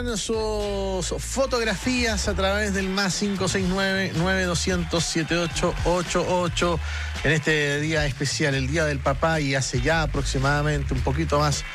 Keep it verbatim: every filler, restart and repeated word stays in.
Sus fotografías a través del más cinco seis nueve, nueve dos cero cero, siete ocho ocho ocho en este día especial, el Día del Papá, y hace ya aproximadamente un poquito más